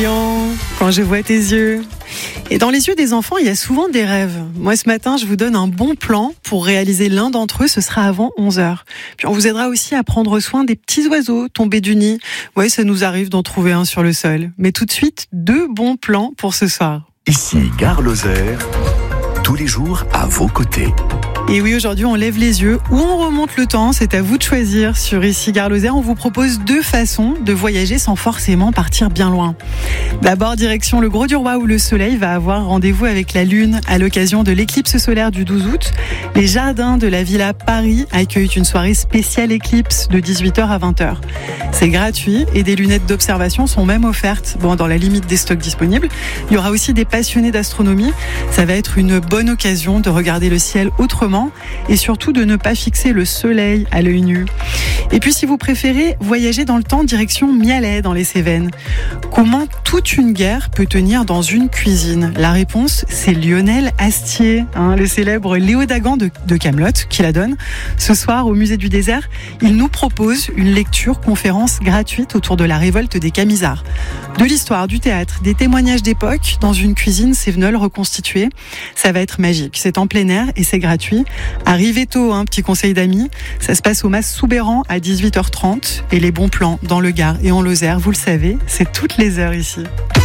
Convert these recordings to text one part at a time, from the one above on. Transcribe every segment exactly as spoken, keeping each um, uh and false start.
Quand je vois tes yeux. Et dans les yeux des enfants, il y a souvent des rêves. Moi, ce matin, je vous donne un bon plan pour réaliser l'un d'entre eux. Ce sera avant onze heures. Puis on vous aidera aussi à prendre soin des petits oiseaux tombés du nid. Ouais, ça nous arrive d'en trouver un sur le sol. Mais tout de suite, deux bons plans pour ce soir. Ici, Gare Lozère, tous les jours à vos côtés. Et oui, aujourd'hui, on lève les yeux ou on remonte le temps. C'est à vous de choisir. Sur Ici Gare Lozère, on vous propose deux façons de voyager sans forcément partir bien loin. D'abord, direction le Grau-du-Roi où le soleil va avoir rendez-vous avec la lune à l'occasion de l'éclipse solaire du douze août. Les jardins de la Villa Paris accueillent une soirée spéciale éclipse de dix-huit heures à vingt heures. C'est gratuit et des lunettes d'observation sont même offertes, bon, dans la limite des stocks disponibles. Il y aura aussi des passionnés d'astronomie. Ça va être une bonne occasion de regarder le ciel autrement et surtout de ne pas fixer le soleil à l'œil nu. Et puis si vous préférez voyager dans le temps, direction Mialet dans les Cévennes. Comment toute une guerre peut tenir dans une cuisine? La réponse, c'est Lionel Astier, hein, le célèbre Léo Dagan de, de Kaamelott, qui la donne. Ce soir, au Musée du Désert, il nous propose une lecture-conférence gratuite autour de la révolte des Camisards. De l'histoire, du théâtre, des témoignages d'époque dans une cuisine cévenolle reconstituée. Ça va être magique. C'est en plein air et c'est gratuit. Arrivez tôt, hein, petit conseil d'amis. Ça se passe au Mas Soubeyran à dix-huit heures trente. Et les bons plans dans le Gard et en Lozère, vous le savez, c'est toutes les heures ici.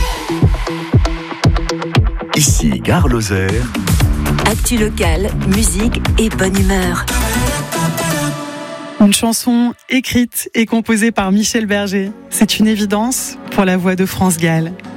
Ici, Gare Lozère. Actu locale, musique et bonne humeur. Une chanson écrite et composée par Michel Berger. C'est une évidence pour la voix de France Gall.